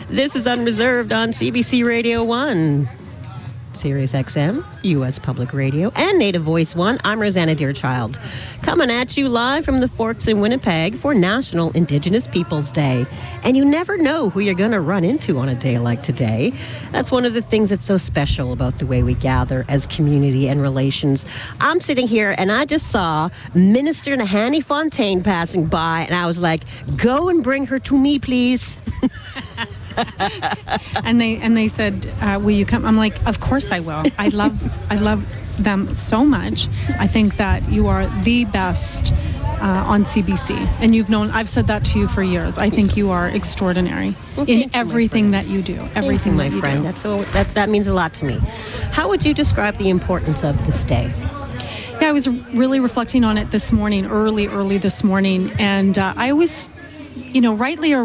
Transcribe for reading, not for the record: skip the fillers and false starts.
This is Unreserved on CBC Radio 1, Sirius XM, U.S. Public Radio, and Native Voice 1. I'm Rosanna Deerchild, coming at you live from the Forks in Winnipeg for National Indigenous Peoples Day. And you never know who you're going to run into on a day like today. That's one of the things that's so special about the way we gather as community and relations. I'm sitting here and I just saw Minister Nahanni Fontaine passing by, and I was like, go and bring her to me, please. and they said, will you come? I'm like, of course I will. I love them so much. I think that you are the best on CBC, and I've said that to you for years. I think you are extraordinary in everything that you do. Everything that you do. That means a lot to me. How would you describe the importance of this day? Yeah, I was really reflecting on it this morning, early this morning, and I always, rightly or